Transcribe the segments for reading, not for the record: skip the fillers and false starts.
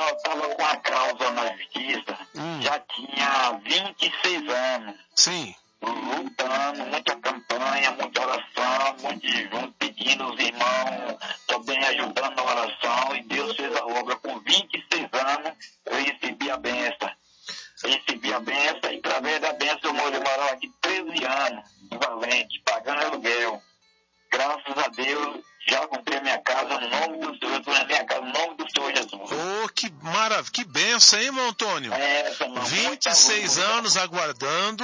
irmão, eu estava com a causa na justiça, já tinha 26 anos. Sim. Lutando, muita campanha, muita oração, muito junto, pedindo os irmãos, também ajudando na oração, e Deus fez a obra. Com 26 anos, eu recebi a benção. E através da benção eu morava aqui 13 anos, em Valente, pagando aluguel. Graças a Deus, já comprei minha casa no nome do Senhor, estou na minha casa no nome do Senhor Jesus. Oh, que maravilha, que benção, hein, irmão Antônio? 26 anos aguardando,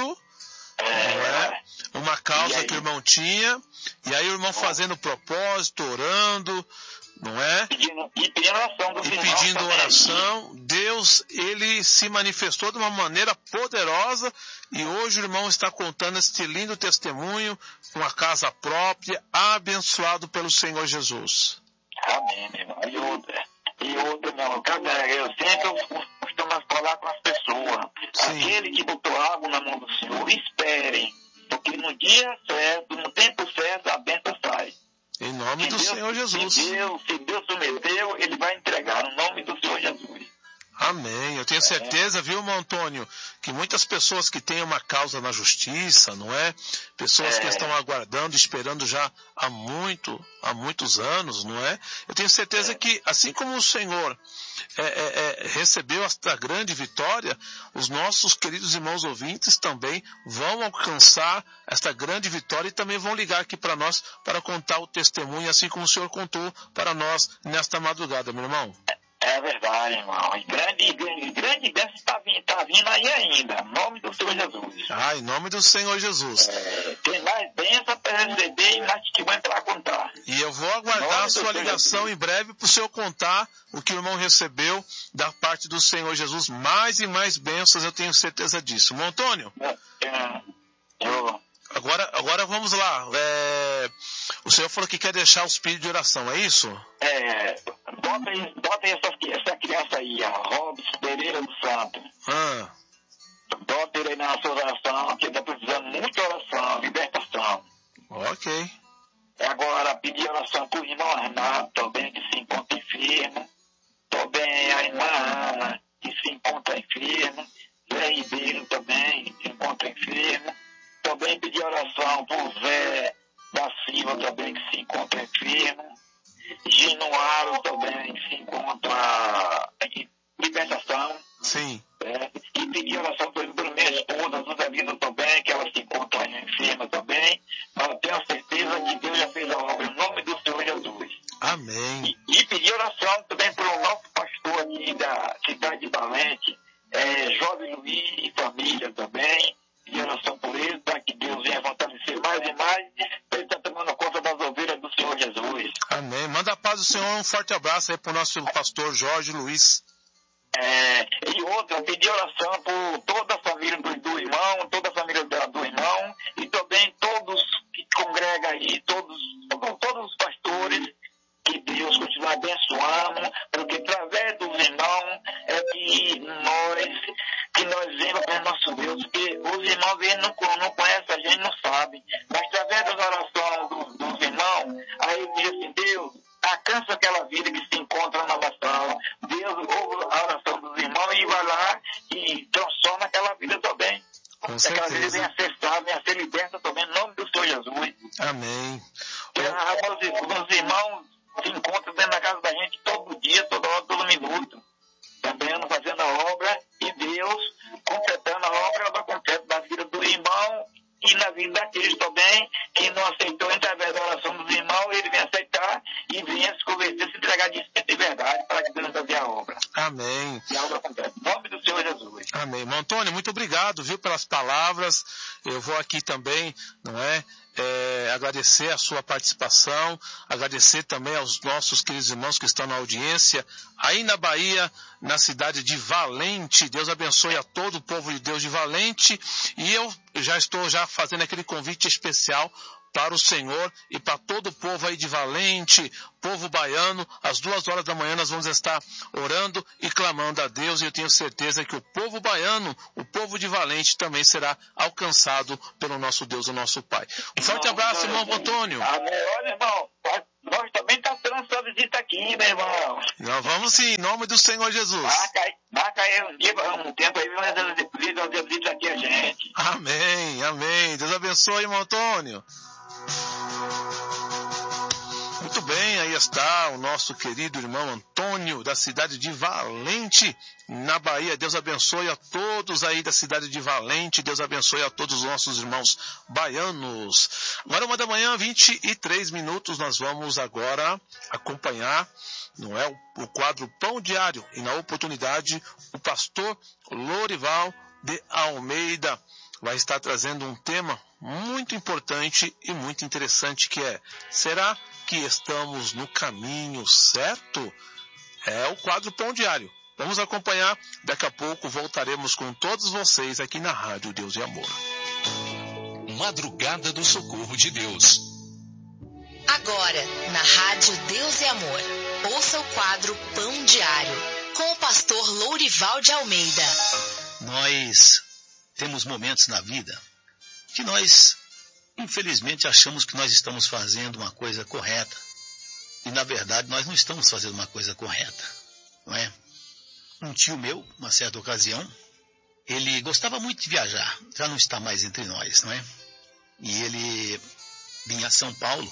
uma causa que o irmão tinha, e aí o irmão fazendo propósito, orando, não é? Pedindo oração dos irmãos. Pedindo também. oração. Deus, ele se manifestou de uma maneira poderosa, e hoje o irmão está contando este lindo testemunho, com a casa própria, abençoado pelo Senhor Jesus. Amém, meu irmão. E outra, meu irmão, eu sempre costumo falar com as pessoas. Sim. Aquele que botou água na mão do Senhor, esperem, porque no dia certo, no tempo certo, a bênção sai. Em nome do Senhor Jesus. Se Deus prometeu, Ele vai entregar no nome do Senhor Jesus. Amém. Eu tenho certeza, viu, irmão Antônio, que muitas pessoas que têm uma causa na justiça, não é? Pessoas que estão aguardando, esperando já há muitos anos, não é? Eu tenho certeza que, assim como o Senhor recebeu esta grande vitória, os nossos queridos irmãos ouvintes também vão alcançar esta grande vitória e também vão ligar aqui para nós para contar o testemunho, assim como o Senhor contou para nós nesta madrugada, meu irmão. É verdade, irmão. E grande bênção está vindo aí ainda. Em nome do Senhor Jesus. Em nome do Senhor Jesus. Tem mais bênção para receber e mais testemunho para contar. E eu vou aguardar a sua ligação em breve para o senhor contar o que o irmão recebeu da parte do Senhor Jesus. Mais e mais bênçãos, eu tenho certeza disso. Irmão Antônio? Agora vamos lá. O senhor falou que quer deixar os pedidos de oração, é isso? Bota essa criança aí, a Robson Pereira do Santo. Bota ele aí na sua oração, que está precisando de muita oração, libertação. Ok. Agora, pedir oração para o irmão Renato, também, que se encontra enfermo. Também a irmã Ana, que se encontra enferma. Zé Ribeiro também, que se encontra enfermo. Também pedir oração para o Zé da Silva, também, que se encontra enfermo. Ginoaro também, que se encontra em libertação. Sim. E pedir oração para minha esposa, José Vida também, que ela se encontra enferma também. Mas eu tenho certeza que Deus já fez a obra em nome do Senhor Jesus. Amém. E pedir oração também para o nosso pastor aqui da cidade de Valente, Jovem Luiz e família também. Pedir oração por ele, para que Deus venha fortalecer mais e mais, para ele estar tomando conta das ovelhas do Senhor Jesus. Amém. Manda a paz do Senhor, um forte abraço aí para o nosso pastor Jorge Luiz. E outra, pedir oração por toda a família do irmão, toda a família do irmão, e também todos que congregam aí, todos os pastores, que Deus continue abençoando, porque através dos irmãos é que nós vemos para o nosso Deus, porque os irmãos eles não conhecem a gente, não sabem, mas através das orações dos irmãos, aí ele diz assim, Deus, alcança aquela vida que se encontra na oração. Deus ouve a oração dos irmãos e vai lá e transforma aquela vida também. Com aquela vida certeza. venha a ser liberta também, em nome do Senhor Jesus. Amém. Os irmãos se encontram dentro da casa da gente todo dia, toda hora, todo minuto. Também fazendo a obra e Deus completando a obra completa da vida do irmão e na vida daqueles também que não aceitou através da oração dos irmãos, ele vem aceitar e venha se converter, se entregar de espírito e verdade para que Deus fazer a obra. Amém. E a obra completa. Em nome do Senhor Jesus. Amém. Irmão Antônio, muito obrigado, viu, pelas palavras. Eu vou aqui também, não é? Agradecer a sua participação, agradecer também aos nossos queridos irmãos que estão na audiência, aí na Bahia, na cidade de Valente. Deus abençoe a todo o povo de Deus de Valente, e eu já estou fazendo aquele convite especial para o Senhor e para todo o povo aí de Valente, povo baiano. Às 2h da manhã nós vamos estar orando e clamando a Deus, e eu tenho certeza que o povo baiano, o povo de Valente também será alcançado pelo nosso Deus, o nosso Pai. Um forte abraço, irmão Antônio. Amém. Olha, irmão, nós também estamos esperando sua visita aqui, meu irmão. Nós vamos sim, em nome do Senhor Jesus. Marca aí um tempo aí, fazer visita aqui a gente. Amém, amém. Deus abençoe, irmão Antônio. Muito bem, aí está o nosso querido irmão Antônio, da cidade de Valente, na Bahia. Deus abençoe a todos aí da cidade de Valente. Deus abençoe a todos os nossos irmãos baianos. Agora 1h da manhã, 23 minutos, nós vamos agora acompanhar, não é, o quadro Pão Diário. E na oportunidade, o pastor Lorival de Almeida vai estar trazendo um tema muito importante e muito interessante, que é: será que estamos no caminho certo? É o quadro Pão Diário. Vamos acompanhar. Daqui a pouco voltaremos com todos vocês aqui na Rádio Deus e Amor. Madrugada do Socorro de Deus. Agora, na Rádio Deus e Amor, ouça o quadro Pão Diário, com o pastor Lourival de Almeida. Nós temos momentos na vida que nós, infelizmente, achamos que nós estamos fazendo uma coisa correta. E, na verdade, nós não estamos fazendo uma coisa correta, não é? Um tio meu, uma certa ocasião, ele gostava muito de viajar, já não está mais entre nós, não é? E ele vinha a São Paulo,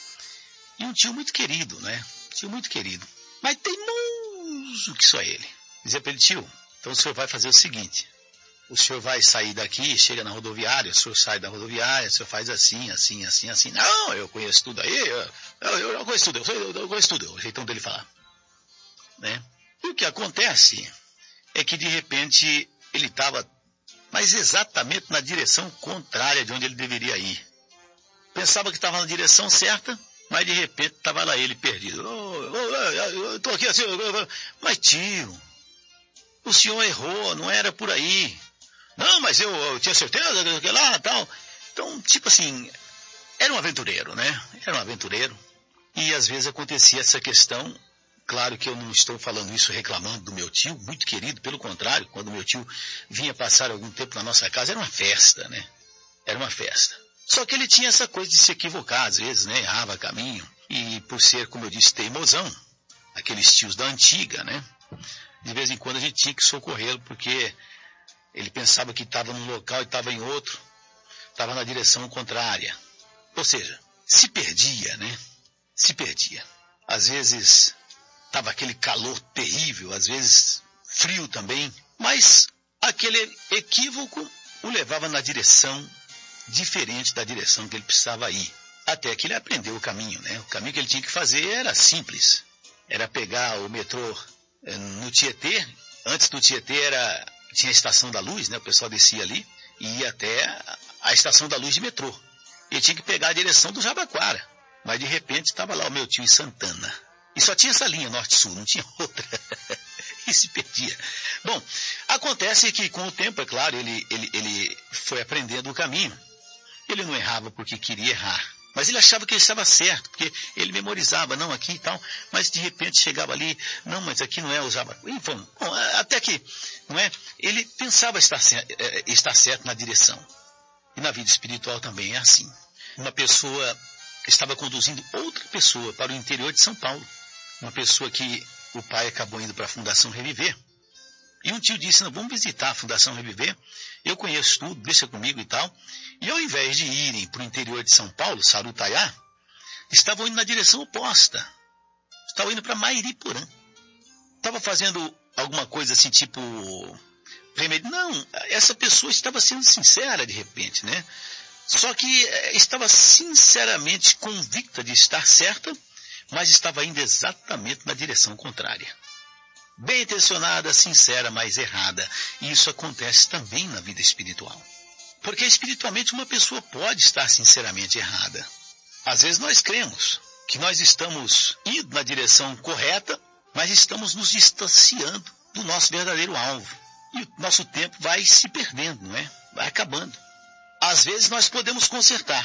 e um tio muito querido, né? Tio muito querido, mas teimoso que só ele. Dizia para ele: tio, então o senhor vai fazer o seguinte: o senhor vai sair daqui, chega na rodoviária, o senhor sai da rodoviária, o senhor faz assim, assim, assim, assim. Não, eu conheço tudo aí, eu conheço tudo, eu conheço tudo, o jeitão dele falar, né? E o que acontece é que, de repente, ele estava, mas exatamente na direção contrária de onde ele deveria ir. Pensava que estava na direção certa, mas de repente estava lá ele perdido. Eu estou aqui assim, mas tio, o senhor errou, não era por aí. Não, mas eu tinha certeza que lá, tal. Então, tipo assim, era um aventureiro, né? Era um aventureiro. E às vezes acontecia essa questão. Claro que eu não estou falando isso reclamando do meu tio, muito querido, pelo contrário, quando meu tio vinha passar algum tempo na nossa casa, era uma festa, né? Era uma festa. Só que ele tinha essa coisa de se equivocar, às vezes, né? Errava caminho. E por ser, como eu disse, teimosão, aqueles tios da antiga, né? De vez em quando a gente tinha que socorrê-lo, porque ele pensava que estava num local e estava em outro, estava na direção contrária. Ou seja, se perdia, né? Se perdia. Às vezes estava aquele calor terrível, às vezes frio também, mas aquele equívoco o levava na direção diferente da direção que ele precisava ir. Até que ele aprendeu o caminho, né? O caminho que ele tinha que fazer era simples. Era pegar o metrô no Tietê. Antes do Tietê tinha a Estação da Luz, né? O pessoal descia ali e ia até a Estação da Luz de metrô. Ele tinha que pegar a direção do Jabaquara. Mas de repente estava lá o meu tio em Santana. E só tinha essa linha norte-sul, não tinha outra. E se perdia. Bom, acontece que com o tempo, é claro, ele foi aprendendo o caminho. Ele não errava porque queria errar. Mas ele achava que ele estava certo, porque ele memorizava, não, aqui e tal. Mas de repente chegava ali, não, mas aqui não é o Jabaquara. Enfim, bom, até que, não é? Ele pensava estar certo na direção. E na vida espiritual também é assim. Uma pessoa estava conduzindo outra pessoa para o interior de São Paulo. Uma pessoa que o pai acabou indo para a Fundação Reviver. E um tio disse: não, vamos visitar a Fundação Reviver. Eu conheço tudo, deixa comigo e tal. E ao invés de irem para o interior de São Paulo, Sarutaiá, estavam indo na direção oposta. Estavam indo para Mairiporã. Estava fazendo alguma coisa assim, tipo... Não, essa pessoa estava sendo sincera de repente, né? Só que estava sinceramente convicta de estar certa, mas estava indo exatamente na direção contrária. Bem intencionada, sincera, mas errada. E isso acontece também na vida espiritual. Porque espiritualmente uma pessoa pode estar sinceramente errada. Às vezes nós cremos que nós estamos indo na direção correta, mas estamos nos distanciando do nosso verdadeiro alvo. E o nosso tempo vai se perdendo, não é? Vai acabando. Às vezes nós podemos consertar,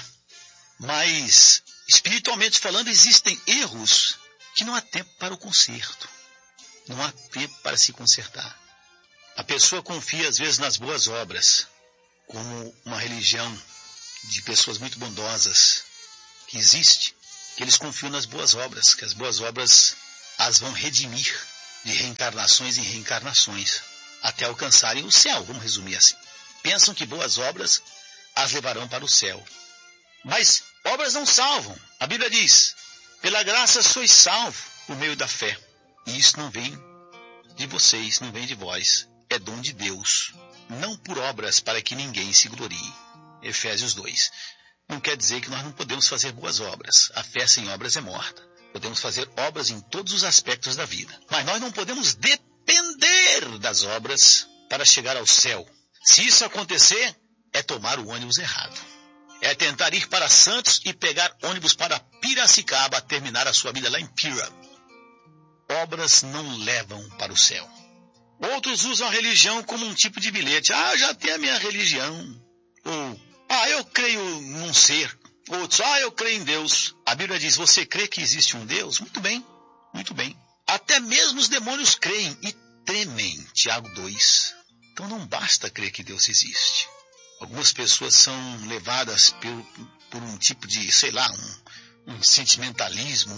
mas espiritualmente falando existem erros que não há tempo para o conserto. Não há tempo para se consertar. A pessoa confia às vezes nas boas obras, como uma religião de pessoas muito bondosas que existe, que eles confiam nas boas obras, que as boas obras as vão redimir de reencarnações em reencarnações, até alcançarem o céu, vamos resumir assim. Pensam que boas obras as levarão para o céu. Mas obras não salvam. A Bíblia diz, pela graça sois salvos por meio da fé. E isso não vem de vocês, não vem de vós. É dom de Deus, não por obras para que ninguém se glorie. Efésios 2. Não quer dizer que nós não podemos fazer boas obras. A fé sem obras é morta. Podemos fazer obras em todos os aspectos da vida. Mas nós não podemos depender das obras para chegar ao céu. Se isso acontecer, é tomar o ônibus errado. É tentar ir para Santos e pegar ônibus para Piracicaba, terminar a sua vida lá em Pira. Obras não levam para o céu. Outros usam a religião como um tipo de bilhete. Eu já tenho a minha religião. Ou, eu creio num ser. Outros, eu creio em Deus. A Bíblia diz, você crê que existe um Deus? Muito bem, muito bem. Até mesmo os demônios creem e tremem. Tiago 2. Então não basta crer que Deus existe. Algumas pessoas são levadas por um tipo de, um sentimentalismo,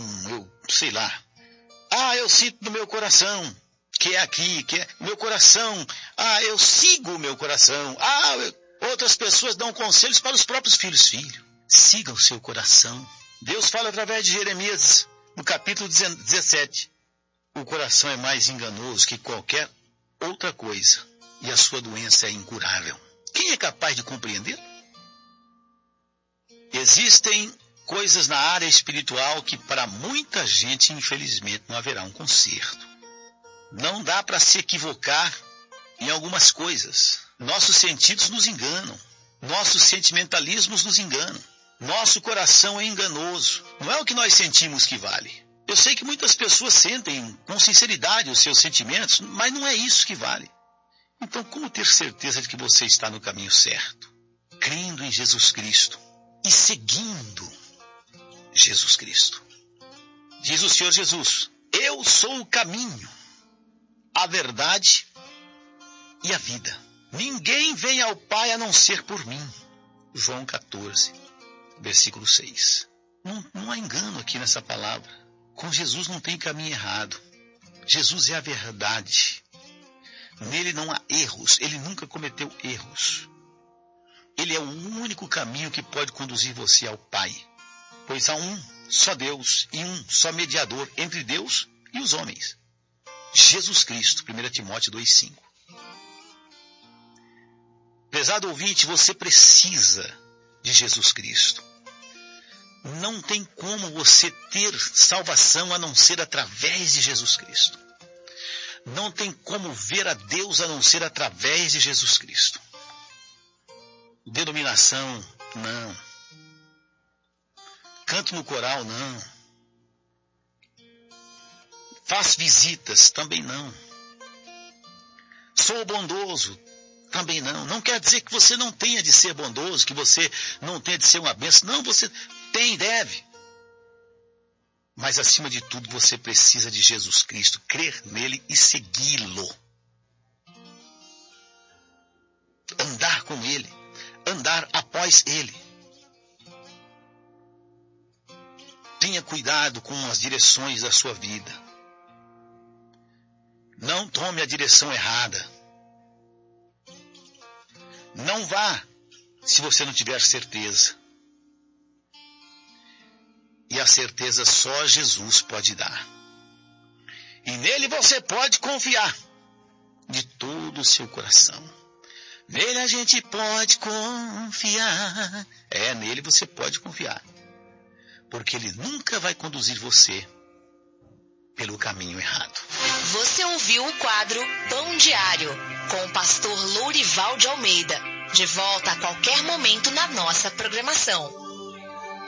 eu sinto no meu coração, que é aqui, que é meu coração. Eu sigo o meu coração. Outras pessoas dão conselhos para os próprios filhos. Filho, siga o seu coração. Deus fala através de Jeremias, no capítulo 17. O coração é mais enganoso que qualquer outra coisa, e a sua doença é incurável. Quem é capaz de compreender? Existem coisas na área espiritual que para muita gente, infelizmente, não haverá um conserto. Não dá para se equivocar em algumas coisas. Nossos sentidos nos enganam. Nossos sentimentalismos nos enganam. Nosso coração é enganoso. Não é o que nós sentimos que vale. Eu sei que muitas pessoas sentem com sinceridade os seus sentimentos, mas não é isso que vale. Então, como ter certeza de que você está no caminho certo? Crendo em Jesus Cristo e seguindo Jesus Cristo. Diz o Senhor Jesus, eu sou o caminho, a verdade e a vida. Ninguém vem ao Pai a não ser por mim. João 14, versículo 6. Não há engano aqui nessa palavra. Com Jesus não tem caminho errado. Jesus é a verdade. Nele não há erros. Ele nunca cometeu erros. Ele é o único caminho que pode conduzir você ao Pai. Pois há um só Deus e um só mediador entre Deus e os homens. Jesus Cristo, 1 Timóteo 2,5. Prezado ouvinte, você precisa de Jesus Cristo. Não tem como você ter salvação a não ser através de Jesus Cristo. Não tem como ver a Deus a não ser através de Jesus Cristo. Denominação, não. Canto no coral, não. Faz visitas, também não. Sou bondoso, também não. Não quer dizer que você não tenha de ser bondoso, que você não tenha de ser uma bênção. Não, você tem e deve. Mas, acima de tudo, você precisa de Jesus Cristo, crer nele e segui-lo. Andar com ele, andar após ele. Tenha cuidado com as direções da sua vida. Não tome a direção errada. Não vá se você não tiver certeza. E a certeza só Jesus pode dar. E nele você pode confiar de todo o seu coração. Nele a gente pode confiar. Nele você pode confiar. Porque ele nunca vai conduzir você pelo caminho errado. Você ouviu o quadro Pão Diário, com o pastor Lourival de Almeida. De volta a qualquer momento na nossa programação.